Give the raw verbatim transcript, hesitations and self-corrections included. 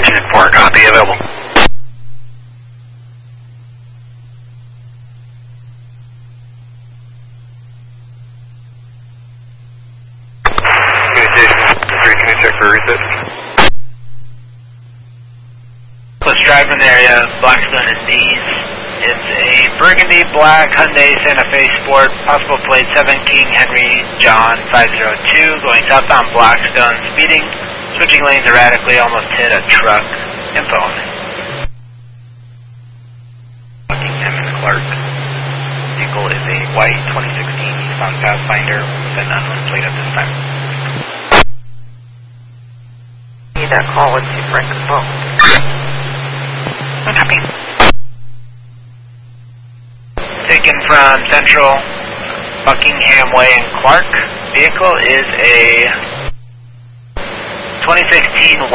ten four, copy, available. Communication three, can you check for reset? Let's drive in the area. Blackstone is these. It's a burgundy black Hyundai Santa Fe Sport, possible plate seven King Henry John five zero two, going southbound Blackstone, speeding, switching lanes erratically, almost hit a truck. Info on it. Buckingham and Clark. Vehicle is a white twenty sixteen Nissan Pathfinder with an unknown plate at this time. Need that call with two Frank as well. Copy. Taken from Central Buckingham Way in Clark. Vehicle is a twenty sixteen